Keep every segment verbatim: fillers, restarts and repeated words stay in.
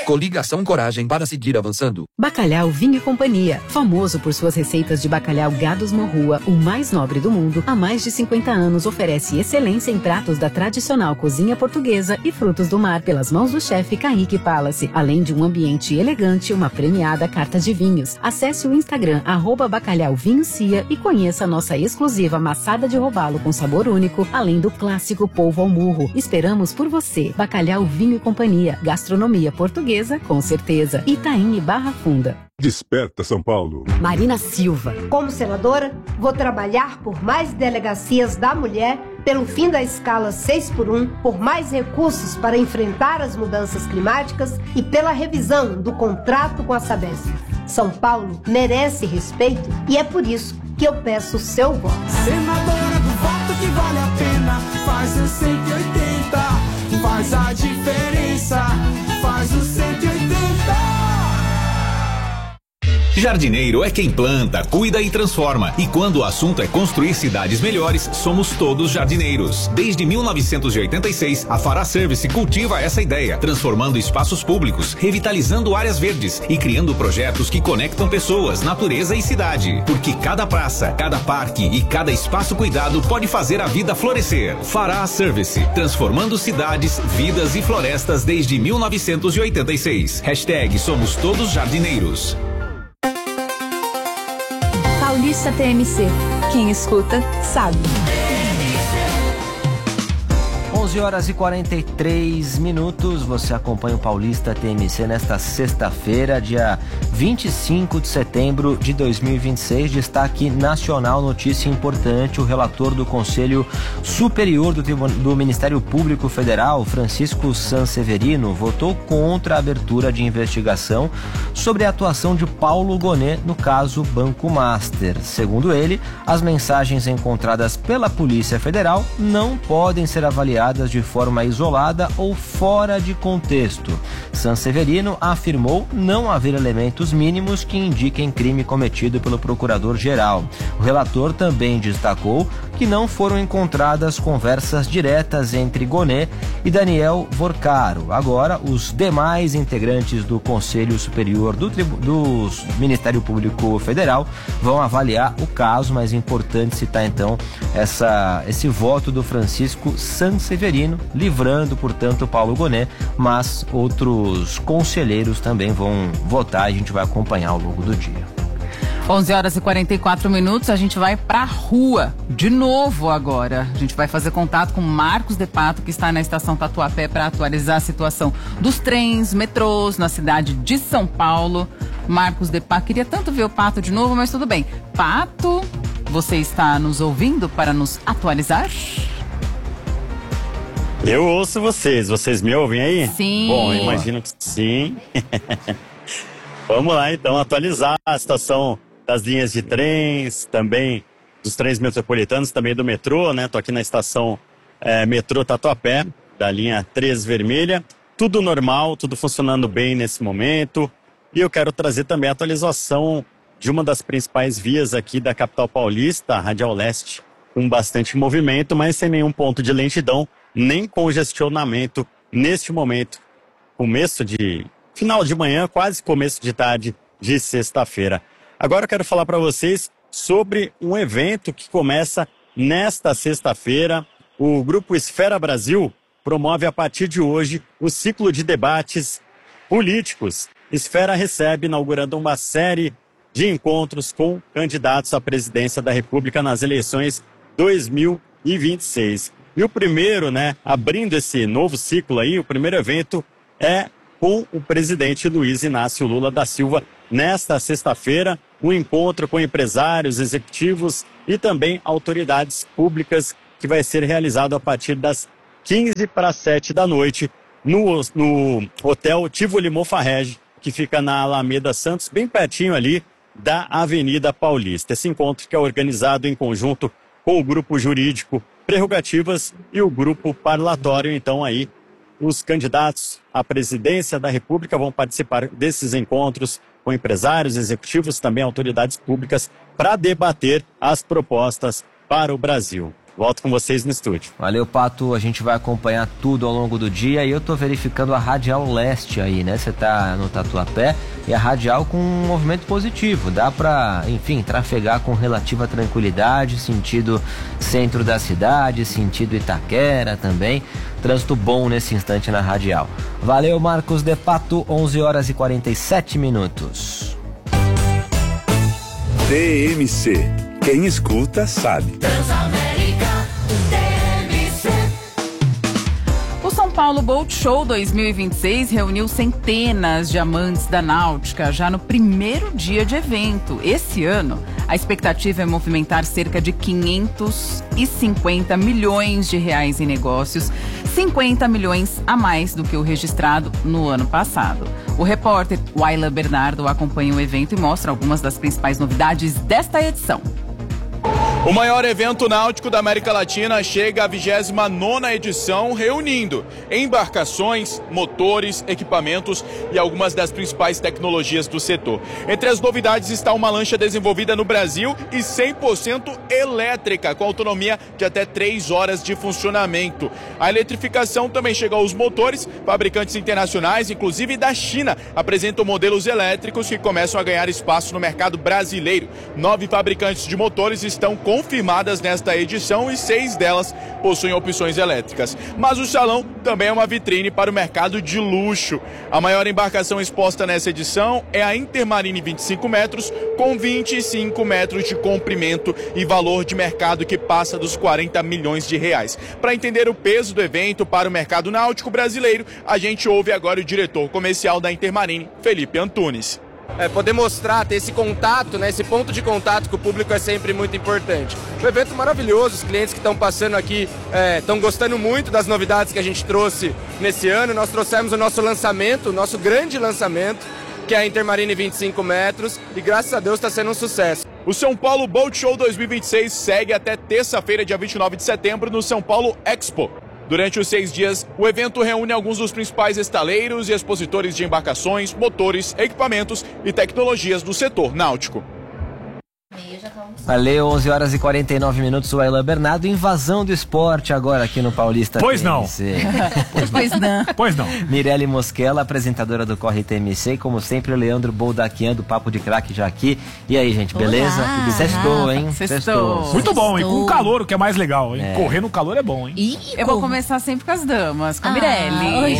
Coligação Coragem para seguir avançando. Bacalhau Vinho e Companhia, famoso por suas receitas de bacalhau Gados Morrua, o mais nobre do mundo, há mais de cinquenta anos oferece excelência em pratos da tradicional cozinha portuguesa e frutos do mar pelas mãos do chefe Kaique Palace, além de um ambiente elegante e uma premiada carta de vinhos. Acesse o Instagram arroba Bacalhau Vinho Cia e conheça a nossa exclusiva maçada de robalo com sabor único, além do clássico polvo ao murro. Esperamos por você. Bacalhau Vinho e Companhia, gastronomia portuguesa com certeza. Itaim e Barra Funda. Desperta São Paulo. Marina Silva. Como senadora, vou trabalhar por mais delegacias da mulher, pelo fim da escala seis por um, por mais recursos para enfrentar as mudanças climáticas e pela revisão do contrato com a Sabesp. São Paulo merece respeito e é por isso que eu peço o seu voto. Senadora do voto que vale a pena, faz o cento e oitenta, faz a diferença, faz o cento e oitenta. Jardineiro é quem planta, cuida e transforma. E quando o assunto é construir cidades melhores, somos todos jardineiros. Desde mil novecentos e oitenta e seis, a Fará Service cultiva essa ideia, transformando espaços públicos, revitalizando áreas verdes e criando projetos que conectam pessoas, natureza e cidade. Porque cada praça, cada parque e cada espaço cuidado pode fazer a vida florescer. Fará Service, transformando cidades, vidas e florestas desde mil novecentos e oitenta e seis. Hashtag Somos Todos Jardineiros. Paulista T M C. Quem escuta, sabe. onze horas e quarenta e três minutos, você acompanha o Paulista T M C nesta sexta-feira, dia vinte e cinco de setembro de dois mil e vinte e seis. Destaque nacional, notícia importante: o relator do Conselho Superior do, do Ministério Público Federal, Francisco Sanseverino, votou contra a abertura de investigação sobre a atuação de Paulo Gonet no caso Banco Master. Segundo ele, as mensagens encontradas pela Polícia Federal não podem ser avaliadas de forma isolada ou fora de contexto. Sanseverino afirmou não haver elementos mínimos que indiquem crime cometido pelo procurador-geral. O relator também destacou que não foram encontradas conversas diretas entre Gonet e Daniel Vorcaro. Agora, os demais integrantes do Conselho Superior do, Tribu- do Ministério Público Federal vão avaliar o caso, mas é importante citar então essa, esse voto do Francisco Sanseverino, livrando, portanto, Paulo Gonet, mas outros conselheiros também vão votar e a gente vai acompanhar ao longo do dia. onze horas e quarenta e quatro minutos, a gente vai pra rua, de novo agora. A gente vai fazer contato com Marcos de Pato, que está na estação Tatuapé, para atualizar a situação dos trens, metrôs, na cidade de São Paulo. Marcos de Pato, queria tanto ver o Pato de novo, mas tudo bem. Pato, você está nos ouvindo para nos atualizar? Eu ouço vocês, vocês me ouvem aí? Sim. Bom, imagino que sim. Vamos lá então, atualizar a situação das linhas de trens, também dos trens metropolitanos, também do metrô, né? Tô aqui na estação é, metrô Tatuapé, da linha três vermelha. Tudo normal, tudo funcionando bem nesse momento. E eu quero trazer também a atualização de uma das principais vias aqui da capital paulista, a Radial Leste, com bastante movimento, mas sem nenhum ponto de lentidão, nem congestionamento neste momento. Começo de... final de manhã, quase começo de tarde de sexta-feira. Agora eu quero falar para vocês sobre um evento que começa nesta sexta-feira. O Grupo Esfera Brasil promove a partir de hoje o ciclo de debates políticos. Esfera recebe, inaugurando uma série de encontros com candidatos à presidência da República nas eleições dois mil e vinte e seis. E o primeiro, né, abrindo esse novo ciclo aí, o primeiro evento é com o presidente Luiz Inácio Lula da Silva nesta sexta-feira, um encontro com empresários, executivos e também autoridades públicas que vai ser realizado a partir das quinze para as sete da noite no, no Hotel Tivoli Mofarrege, que fica na Alameda Santos, bem pertinho ali da Avenida Paulista. Esse encontro que é organizado em conjunto com o Grupo Jurídico Prerrogativas e o Grupo Parlatório. Então aí os candidatos à presidência da República vão participar desses encontros com empresários, executivos, também autoridades públicas, para debater as propostas para o Brasil. volto com vocês no estúdio. Valeu, Pato. A gente vai acompanhar tudo ao longo do dia e eu tô verificando a Radial Leste aí, né? Você tá no Tatuapé e a Radial com um movimento positivo. Dá pra, enfim, trafegar com relativa tranquilidade, sentido centro da cidade, sentido Itaquera também. Trânsito bom nesse instante na Radial. Valeu, Marcos de Pato, onze horas e quarenta e sete minutos. T M C. Quem escuta sabe. O São Paulo Boat Show dois mil e vinte e seis reuniu centenas de amantes da náutica já no primeiro dia de evento. Esse ano, a expectativa é movimentar cerca de quinhentos e cinquenta milhões de reais em negócios, cinquenta milhões a mais do que o registrado no ano passado. O repórter Waila Bernardo acompanha o evento e mostra algumas das principais novidades desta edição. O maior evento náutico da América Latina chega à vigésima nona edição, reunindo embarcações, motores, equipamentos e algumas das principais tecnologias do setor. Entre as novidades está uma lancha desenvolvida no Brasil e cem por cento elétrica, com autonomia de até três horas de funcionamento. A eletrificação também chega aos motores. Fabricantes internacionais, inclusive da China, apresentam modelos elétricos que começam a ganhar espaço no mercado brasileiro. Nove fabricantes de motores estão com confirmadas nesta edição e seis delas possuem opções elétricas. Mas o salão também é uma vitrine para o mercado de luxo. A maior embarcação exposta nessa edição é a Intermarine vinte e cinco metros, com vinte e cinco metros de comprimento e valor de mercado que passa dos quarenta milhões de reais. Para entender o peso do evento para o mercado náutico brasileiro, a gente ouve agora o diretor comercial da Intermarine, Felipe Antunes. É, poder mostrar, ter esse contato, né, esse ponto de contato com o público é sempre muito importante. Um evento maravilhoso, os clientes que estão passando aqui estão é, gostando muito das novidades que a gente trouxe nesse ano. Nós trouxemos o nosso lançamento, o nosso grande lançamento, que é a Intermarine vinte e cinco metros, e graças a Deus está sendo um sucesso. O São Paulo Boat Show dois mil e vinte e seis segue até terça-feira, dia vinte e nove de setembro, no São Paulo Expo. Durante os seis dias, o evento reúne alguns dos principais estaleiros e expositores de embarcações, motores, equipamentos e tecnologias do setor náutico. Valeu, onze horas e quarenta e nove minutos, o Waila Bernardo. Invasão do esporte agora aqui no Paulista pois T M C. Não. Pois não. Pois não. Mirelle Mosquela, apresentadora do Corre T M C, e como sempre o Leandro Boldaquian do Papo de Craque já aqui. E aí, gente, beleza? Olá. Sextou, hein? Sextou. Muito bom, hein? Com calor, o que é mais legal, hein? É. Correr no calor é bom, hein? Ih, Eu vou começar sempre com as damas, com a Ah, Mirelle.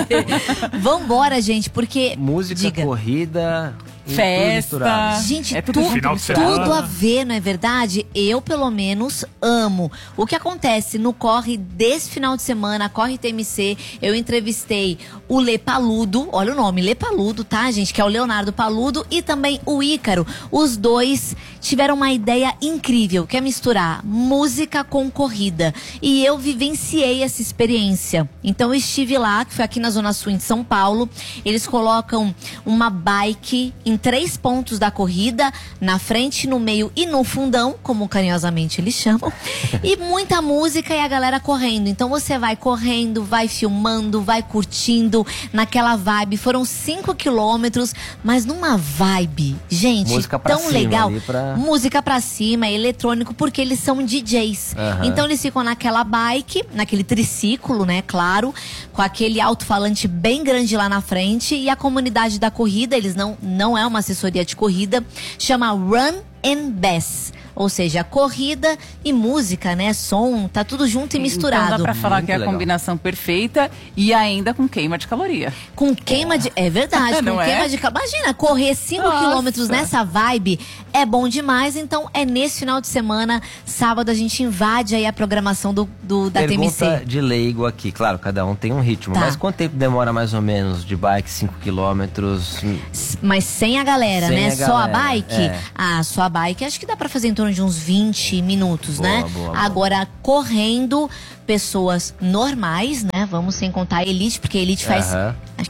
Vambora, gente, porque... Música, Diga. corrida... e tudo Festa. misturado. Gente, É tudo tu- junto, Final de misturado. tudo a ver, não é verdade? Eu, pelo menos, amo. O que acontece no Corre desse final de semana, Corre T M C, eu entrevistei o Lê Paludo, olha o nome, Lê Paludo, tá, gente? Que é o Leonardo Paludo, e também o Ícaro. Os dois tiveram uma ideia incrível, que é misturar música com corrida. E eu vivenciei essa experiência. Então eu estive lá, que foi aqui na Zona Sul de São Paulo. Eles colocam uma bike em três pontos da corrida, na frente, no meio e no fundão, como carinhosamente eles chamam, e muita música e a galera correndo. Então você vai correndo, vai filmando, vai curtindo naquela vibe. Foram cinco quilômetros, mas numa vibe, gente, Música pra tão cima legal. ali pra- Música pra cima, eletrônico, porque eles são D Js. Aham. Então eles ficam naquela bike, naquele triciclo, né, claro, com aquele alto-falante bem grande lá na frente, e a comunidade da corrida, eles não, não é uma assessoria de corrida, chama Run and Bass. Ou seja, corrida e música, né? Som, tá tudo junto e misturado. Então dá pra falar Muito que é a legal. combinação perfeita e ainda com queima de caloria. Com queima de... É verdade, com Não é? queima de... Imagina, correr cinco Nossa. quilômetros nessa vibe é bom demais. Então, é nesse final de semana, sábado, a gente invade aí a programação do, do, da T M C. Pergunta de leigo aqui, claro, cada um tem um ritmo, Tá. mas quanto tempo demora mais ou menos de bike, cinco quilômetros? Mas sem a galera, Sem né? a Só a galera, bike? é. Ah, só a bike. Acho que dá pra fazer em torno de uns vinte minutos, Boa, né? boa, boa. Agora, correndo, pessoas normais, né? Vamos sem contar a elite, porque a elite faz Aham. acho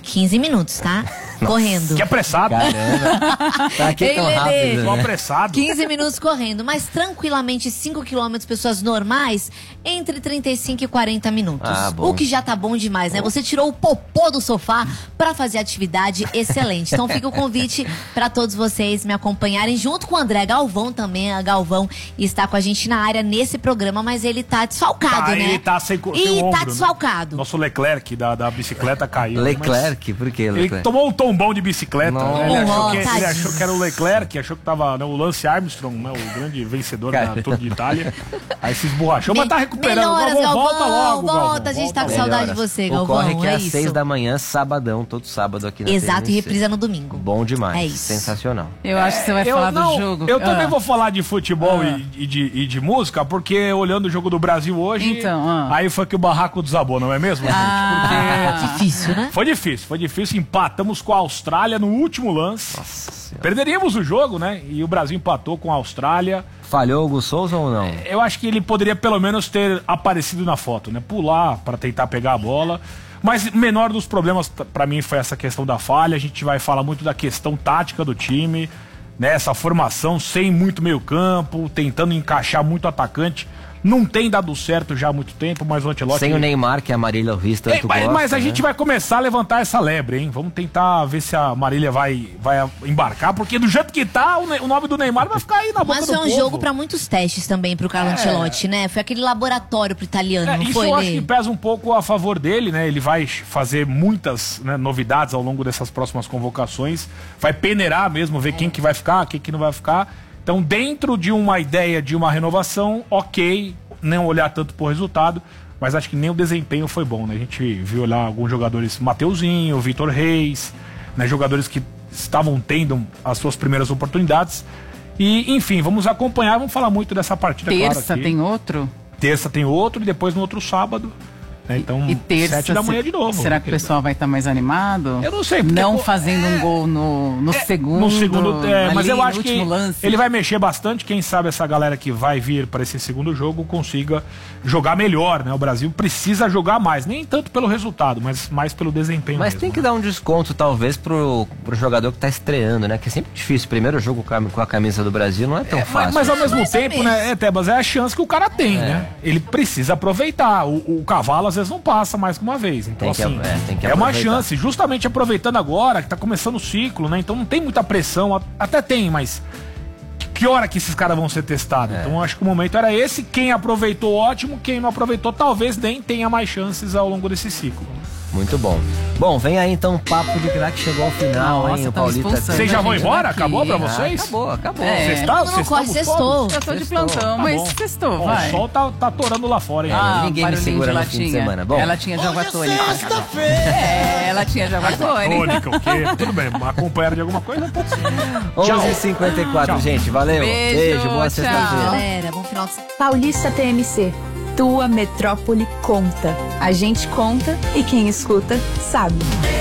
quinze minutos, tá? Correndo. Que apressado. Caramba. Tá aqui Ei, tão Lelê. rápido, Tô né? apressado. quinze minutos correndo, mas tranquilamente cinco quilômetros, pessoas normais, entre trinta e cinco e quarenta minutos. Ah, bom. O que já tá bom demais, né? Você tirou o popô do sofá pra fazer atividade excelente. Então fica o convite pra todos vocês me acompanharem, junto com o André Galvão também. A Galvão está com a gente na área nesse programa, mas ele tá desfalcado, Ah, né? ele tá sem, co- sem E o tá ombro, né? desfalcado. Nosso Leclerc da, da bicicleta caiu. Leclerc, por que mas Leclerc? Ele tomou um tombão de bicicleta. Não. Né? Ele, achou Oh, que, ele tadinho. achou que era o Leclerc, achou que tava né, o Lance Armstrong, né, o grande vencedor Cara. da Tour de Itália. Aí se esborrachou, mas tá recuperando. Melhoras, Galvão, Galvão, volta logo, volta, Galvão, a gente tá com volta saudade logo. de você, O Galvão, corre que é é às isso. seis da manhã, sabadão, todo sábado aqui na Exato, T e M C. reprisa no domingo. Bom demais. É isso. Sensacional. Eu acho que você vai Eu, falar não, do jogo. eu Ah. também vou falar de futebol Ah. e, e de, e de música, porque olhando o jogo do Brasil hoje, Então, ah. aí foi que o barraco desabou, não é mesmo, gente? Ah. Porque Difícil, né? foi difícil, foi difícil. Empatamos com a Austrália no último lance. Nossa Senhora. Perderíamos o jogo, né? E o Brasil empatou com a Austrália. Falhou o Hugo Souza ou não? Eu acho que ele poderia pelo menos ter aparecido na foto, né? Pular para tentar pegar a bola. Mas o menor dos problemas para mim foi essa questão da falha. A gente vai falar muito da questão tática do time, né? Essa formação sem muito meio campo, tentando encaixar muito atacante. Não tem dado certo já há muito tempo, mas o Ancelotti... Sem o Neymar, que a Marília Ruiz tanto É, mas, gosta, mas a né? gente vai começar a levantar essa lebre, hein? Vamos tentar ver se a Marília vai, vai embarcar, porque do jeito que tá, o, Ne- o nome do Neymar vai ficar aí na boca Mas do foi um povo. jogo pra muitos testes também pro Carlo É. Ancelotti, né? Foi aquele laboratório pro italiano, É, não isso foi, eu acho Lê? que pesa um pouco a favor dele, né? Ele vai fazer muitas né, novidades ao longo dessas próximas convocações. Vai peneirar mesmo, ver quem que vai ficar, quem que não vai ficar. Então, dentro de uma ideia de uma renovação, ok, não olhar tanto pro resultado, mas acho que nem o desempenho foi bom, né? A gente viu lá alguns jogadores, Mateuzinho, Vitor Reis, né? Jogadores que estavam tendo as suas primeiras oportunidades. E, enfim, vamos acompanhar, vamos falar muito dessa partida, Terça claro, aqui. tem outro? Terça tem outro e depois no outro sábado. Né? Então, E terça, sete da manhã se- de novo. será que o pessoal vai estar mais animado? Eu não sei. porque- Não fazendo um gol no, no segundo. No segundo, é, mas ali eu no acho que último lance. ele vai mexer bastante. Quem sabe essa galera que vai vir para esse segundo jogo consiga jogar melhor, né? O Brasil precisa jogar mais, nem tanto pelo resultado, mas mais pelo desempenho Mas mesmo. tem que dar um desconto, talvez, pro, pro jogador que tá estreando, né? Que é sempre difícil. Primeiro jogo com a, com a camisa do Brasil não é tão É, fácil. mas, mas ao mesmo Mais ou tempo, menos. né, é, Tebas, é a chance que o cara tem, né? Ele precisa aproveitar. O, o cavalo às vezes não passa mais que uma vez. Então, Tem que- assim, é, tem que é uma aproveitar. chance, justamente aproveitando agora, que tá começando o ciclo, né? Então não tem muita pressão, a- até tem, mas que hora que esses caras vão ser testados? Então eu acho que o momento era esse. Quem aproveitou, ótimo. Quem não aproveitou, talvez nem tenha mais chances ao longo desse ciclo. Muito bom. Bom, vem aí então o Papo de Craque chegou ao final, Nossa, hein? O tão Paulista. expulsando Vocês já a vão gente embora? daqui. Acabou pra Ah, vocês? acabou, acabou. É. Vocês estão? Todo mundo Vocês corre, estão sextou. gostosos? Eu tô de Sextou. plantão, Tá mas bom. sextou, Bom, vai. o sol tá, tá atorando lá fora, hein? Ah, ninguém me barulhinho segura de no fim de latinha. semana. Bom. Ela tinha de água tônica. Sexta-feira. É, ela tinha de água tônica. Tônica, o quê? Tudo bem, acompanharam de alguma coisa? Pode ser. onze e cinquenta e quatro, Tchau. gente. Valeu. Beijo, boa tchau. sexta-feira. Galera, bom final de semana. Paulista T M C. Tua metrópole conta. A gente conta e quem escuta sabe.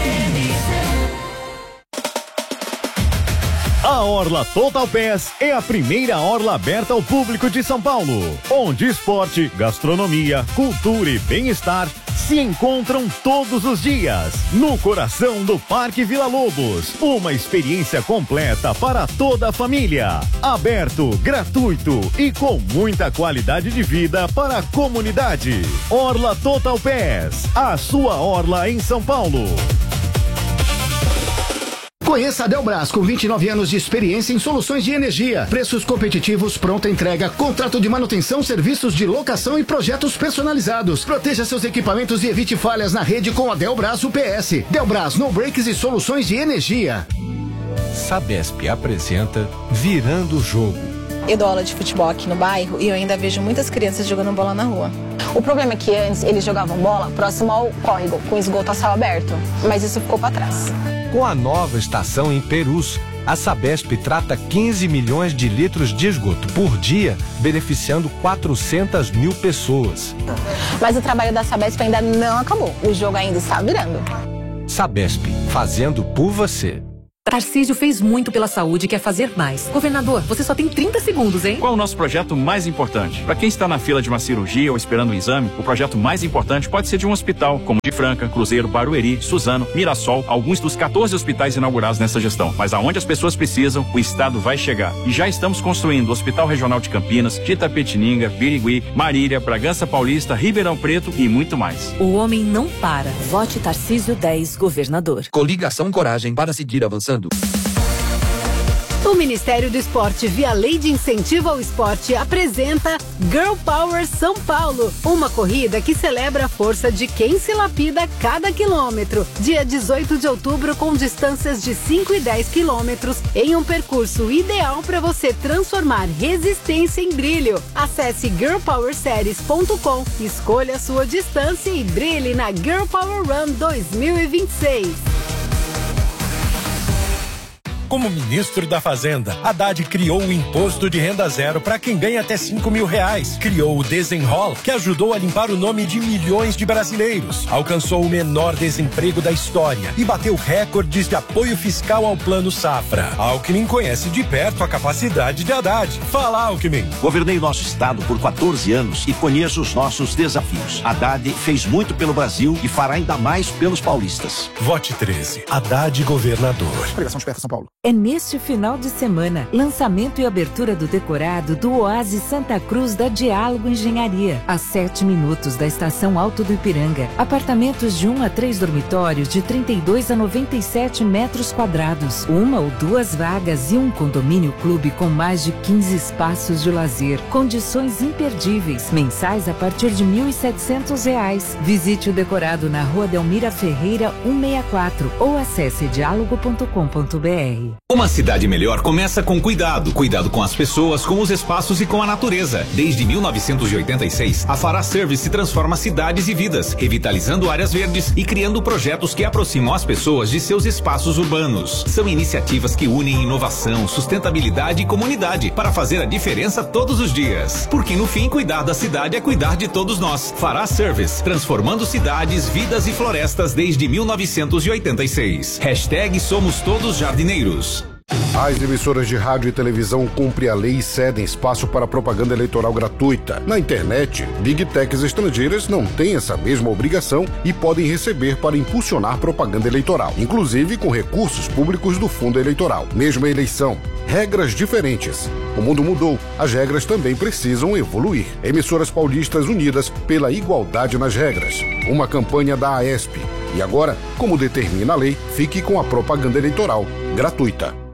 A Orla Total Pass é a primeira orla aberta ao público de São Paulo, onde esporte, gastronomia, cultura e bem-estar se encontram todos os dias, no coração do Parque Vila Lobos. Uma experiência completa para toda a família. Aberto, gratuito e com muita qualidade de vida para a comunidade. Orla Total Pass, a sua orla em São Paulo. Conheça a Delbras, com vinte e nove anos de experiência em soluções de energia, preços competitivos, pronta entrega, contrato de manutenção, serviços de locação e projetos personalizados. Proteja seus equipamentos e evite falhas na rede com a Delbras U P S. Delbras, no breaks e soluções de energia. Sabesp apresenta Virando o Jogo. Eu dou aula de futebol aqui no bairro e eu ainda vejo muitas crianças jogando bola na rua. O problema é que antes eles jogavam bola próximo ao córrego, com esgoto a céu aberto, mas isso ficou para trás. Com a nova estação em Perus, a Sabesp trata quinze milhões de litros de esgoto por dia, beneficiando quatrocentas mil pessoas. Mas o trabalho da Sabesp ainda não acabou, o jogo ainda está virando. Sabesp, fazendo por você. Tarcísio fez muito pela saúde e quer fazer mais. Governador, você só tem trinta segundos, hein? Qual é o nosso projeto mais importante? Para quem está na fila de uma cirurgia ou esperando um exame, o projeto mais importante pode ser de um hospital, como de Franca, Cruzeiro, Barueri, Suzano, Mirassol, alguns dos quatorze hospitais inaugurados nessa gestão. Mas aonde as pessoas precisam, o Estado vai chegar. E já estamos construindo o Hospital Regional de Campinas, de Itapetininga, Birigui, Marília, Bragança Paulista, Ribeirão Preto e muito mais. O homem não para. Vote Tarcísio dez, governador. Coligação Coragem para seguir avançando. O Ministério do Esporte, via Lei de Incentivo ao Esporte, apresenta Girl Power São Paulo, uma corrida que celebra a força de quem se lapida cada quilômetro. Dia dezoito de outubro, com distâncias de cinco e dez quilômetros, em um percurso ideal para você transformar resistência em brilho. Acesse girl power series ponto com, escolha a sua distância e brilhe na Girl Power Run dois mil e vinte e seis. Como ministro da Fazenda, Haddad criou o imposto de renda zero para quem ganha até cinco mil reais. Criou o Desenrola, que ajudou a limpar o nome de milhões de brasileiros. Alcançou o menor desemprego da história e bateu recordes de apoio fiscal ao Plano Safra. Alckmin conhece de perto a capacidade de Haddad. Fala, Alckmin. Governei nosso estado por quatorze anos e conheço os nossos desafios. Haddad fez muito pelo Brasil e fará ainda mais pelos paulistas. Vote treze. Haddad governador. Coligação Esperta São Paulo. É neste final de semana, lançamento e abertura do decorado do Oásis Santa Cruz da Diálogo Engenharia, a sete minutos da Estação Alto do Ipiranga. Apartamentos de um a três dormitórios de trinta e dois a noventa e sete metros quadrados, uma ou duas vagas e um condomínio clube com mais de quinze espaços de lazer. Condições imperdíveis, mensais a partir de mil e setecentos reais. Visite o decorado na Rua Delmira Ferreira cento e sessenta e quatro ou acesse diálogo ponto com ponto br. Uma cidade melhor começa com cuidado. Cuidado com as pessoas, com os espaços e com a natureza. Desde mil novecentos e oitenta e seis, a Fará Service transforma cidades e vidas, revitalizando áreas verdes e criando projetos que aproximam as pessoas de seus espaços urbanos. São iniciativas que unem inovação, sustentabilidade e comunidade para fazer a diferença todos os dias. Porque no fim, cuidar da cidade é cuidar de todos nós. Fará Service, transformando cidades, vidas e florestas desde mil novecentos e oitenta e seis. Hashtag Somos Todos Jardineiros. As emissoras de rádio e televisão cumprem a lei e cedem espaço para propaganda eleitoral gratuita. Na internet, Big Techs estrangeiras não têm essa mesma obrigação e podem receber para impulsionar propaganda eleitoral, inclusive com recursos públicos do fundo eleitoral. Mesma eleição, regras diferentes. O mundo mudou, as regras também precisam evoluir. Emissoras paulistas unidas pela igualdade nas regras. Uma campanha da A E S P. E agora, como determina a lei, fique com a propaganda eleitoral gratuita.